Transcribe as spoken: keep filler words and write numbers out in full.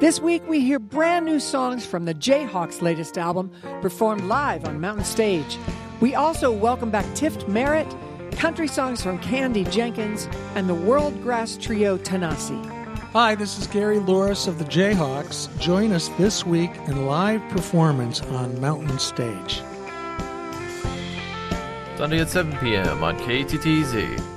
This week we hear brand new songs from the Jayhawks' latest album, performed live on Mountain Stage. We also welcome back Tift Merritt, country songs from Candy Jenkins, and the World Grass Trio Tanasi. Hi, this is Gary Louris of the Jayhawks. Join us this week in live performance on Mountain Stage. Sunday at seven p.m. on K T T Z.